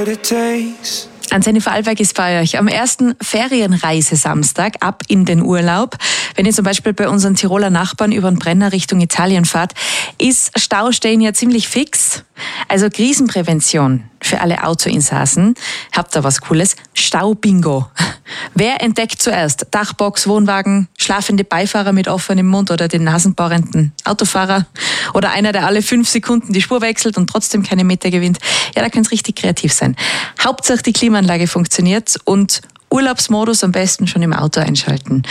what it takes. Antenne Vorarlberg ist bei euch am ersten Ferienreisesamstag ab in den Urlaub. Wenn ihr zum Beispiel bei unseren Tiroler Nachbarn über den Brenner Richtung Italien fahrt, ist Staustehen ja ziemlich fix. Also Krisenprävention für alle Autoinsassen. Habt ihr was Cooles? Staubingo. Wer entdeckt zuerst? Dachbox, Wohnwagen, schlafende Beifahrer mit offenem Mund oder den nasenbohrenden Autofahrer? Oder einer, der alle 5 Sekunden die Spur wechselt und trotzdem keine Meter gewinnt? Ja, da könnte es richtig kreativ sein. Hauptsache die Klimaanlage funktioniert und Urlaubsmodus am besten schon im Auto einschalten.